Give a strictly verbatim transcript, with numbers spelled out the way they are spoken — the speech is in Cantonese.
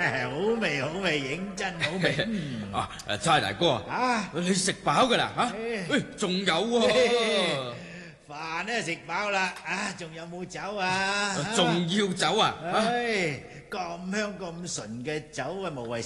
好味好味，認真好味。 啊，誒，差大哥啊，你食飽噶啦嚇？喂，仲有喎， 飯咧食飽啦，啊，仲有冇酒啊？ 仲要酒啊？ 唉，咁香咁純嘅酒啊，無謂